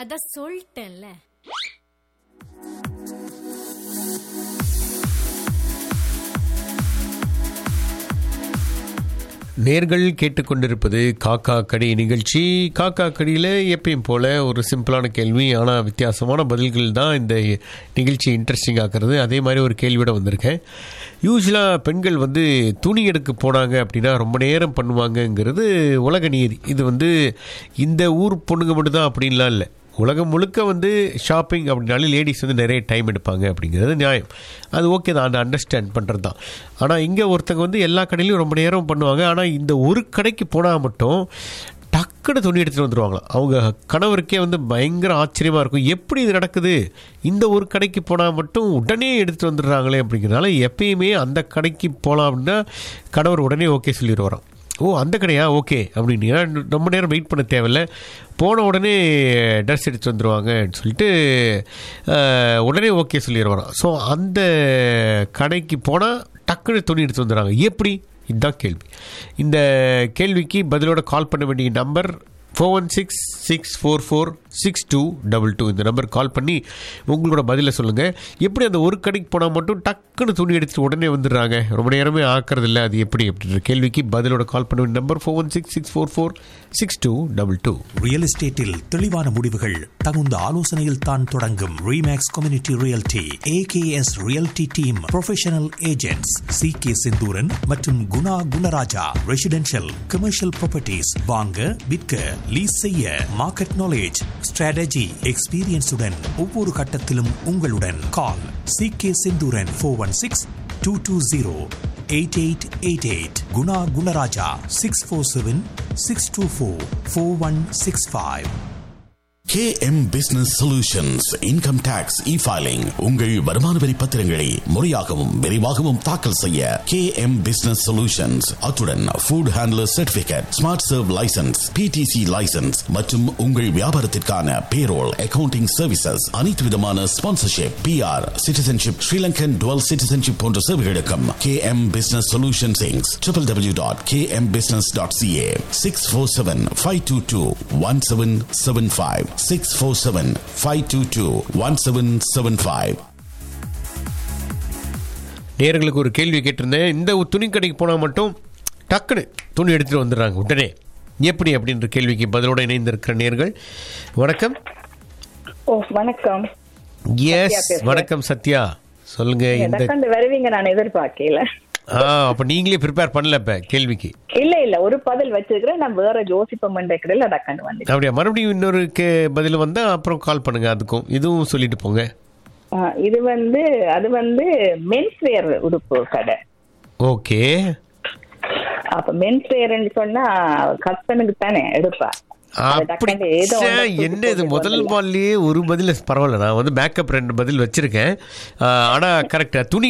அதான் சொல்லிட்டேன்ல. நேர்கள் கேட்டுக்கொண்டிருப்பது காக்கா கடி நிகழ்ச்சி. காக்கா கடியில் எப்பயும் போல ஒரு சிம்பிளான கேள்வி, ஆனால் வித்தியாசமான பதில்கள் தான் இந்த நிகழ்ச்சி இன்ட்ரெஸ்டிங் ஆக்குறது. அதே மாதிரி ஒரு கேள்வியோட வந்திருக்கேன். யூஸ்வலாக பெண்கள் துணி எடுக்க போனாங்க அப்படின்னா ரொம்ப நேரம் பண்ணுவாங்கங்கிறது உலக நீதி. இது இந்த ஊர் பொண்ணுங்க மட்டும்தான் அப்படின்லாம் இல்லை. உலகம் முழுக்க ஷாப்பிங் அப்படின்னாலே லேடிஸ் நிறைய டைம் எடுப்பாங்க அப்படிங்கிறது நியாயம். அது ஓகே தான், அந்த அண்டர்ஸ்டாண்ட் பண்ணுறது தான். ஆனால் இங்கே ஒருத்தங்க எல்லா கடையிலையும் ரொம்ப நேரம் பண்ணுவாங்க. ஆனால் இந்த ஒரு கடைக்கு போனால் மட்டும் டக்குன்னு துணி எடுத்துகிட்டு வந்துடுவாங்களாம். அவங்க கணவருக்கே பயங்கர ஆச்சரியமாக இருக்கும், எப்படி இது நடக்குது, இந்த ஒரு கடைக்கு போனால் மட்டும் உடனே எடுத்துகிட்டு வந்துடுறாங்களே அப்படிங்கிறனால எப்பயுமே அந்த கடைக்கு போகலாம் அப்படின்னா கணவர் உடனே ஓகே சொல்லிடுவாராம். ஓ அந்த கடையா, ஓகே அப்படின்னா ரொம்ப நேரம் வெயிட் பண்ண தேவையில்லை, போன உடனே ட்ரெஸ் எடுத்து வந்துடுவாங்கன்னு சொல்லிட்டு உடனே ஓகே சொல்லிடுவாராம். ஸோ அந்த கடைக்கு போனால் டக்குன்னு துணி எடுத்து வந்துடுறாங்க. எப்படி? இதுதான் கேள்வி. இந்த கேள்விக்கு பதிலோட கால் பண்ண வேண்டிய நம்பர் 4166446222. இந்த நம்பர் கால் பண்ணி உங்களோட பதிலை சொல்லுங்கள். எப்படி அந்த ஒரு கடைக்கு போனால் மட்டும் டக்குன்னு துணி எடுத்துட்டு உடனே வந்துடுறாங்க, ரொம்ப நேரமே ஆக்கிறது இல்லை, அது எப்படி அப்படின்ற கேள்விக்கு பதிலோட கால் பண்ண வேண்டிய நம்பர் 4166446222. ரியல் எஸ்டேட்டில் தெளிவான முடிவுகள் தகுந்த ஆலோசனையில் தான் தொடங்கும். Remakes community realty AKS realty team professional agents சி.கே. Senthuran மற்றும் Guna Gunaraja. Residential commercial properties வாங்க, விற்க, லீஸ் செய்ய, மார்க்கெட் நாலேஜ், ஸ்ட்ராட்டஜி, எக்ஸ்பீரியன்ஸுடன் ஒவ்வொரு கட்டத்திலும் உங்களுடன். கால் சி.கே. Senthuran 416-220-8888. Guna Gunaraja 647-624-4165. KM Business Solutions Income Tax E-Filing. உங்கள் வருமான வரி பத்திரங்களை முறையாகவும் விரைவாகவும் தாக்கல் செய்ய KM Business Solutions. அத்துடன் Food Handler Certificate, Smart Serve License, PTC License மற்றும் உங்கள் வியாபாரத்திற்கான Payroll, Accounting Services, அனைத்து விதமான Sponsorship, PR, Citizenship, Sri Lankan Dual Citizenship போன்ற சேவைகளுக்கும் KM Business Solutions Inc. www.kmbusiness.ca. 647-522-1775. 647-522-1775. நேர்களுக்கு ஒரு கேள்வி கேட்டிருந்தேன். இந்த துணி கடைக்கு போனால் மட்டும் டக்குன்னு துணி எடுத்துகிட்டு வந்துடுறாங்க உடனே, எப்படி அப்படின்ற கேள்விக்கு பதிலோடு இணைந்திருக்கிற நேர்கள். வணக்கம். வணக்கம். எஸ் வணக்கம் சத்யா, சொல்லுங்க. இந்த வருவீங்க நான் எதிர்பார்க்கல. அப்ப நீங்களே ப்ரிப்பேர் பண்ணல இப்ப கேள்விக்கு? இல்ல ஒரு பதில் வச்சிருக்கிறேன், நான் வேற ஜோசிப்பம் கடையில் அடக்காண்டு வந்து. அப்படியா? மறுபடியும் இன்னொரு பதில் வந்தா அப்புறம் கால் பண்ணுங்க, அதுக்கும் இதுவும் சொல்லிட்டு போங்க. இது அது மென்ஸ் வேர் உடுப்பு கடை. ஓகே. அப்ப மென்ஸ் வேர்ன்னு சொன்னா ஹஸ்பண்டுக்கு தானே எடுப்பா. அப்படி என்ன இது முதல் பால்லேயே ஒரு பதில் பரவாயில்ல, நான் பேக்கப் 2 பதில் வச்சிருக்கேன். ஆனா கரெக்டா துணி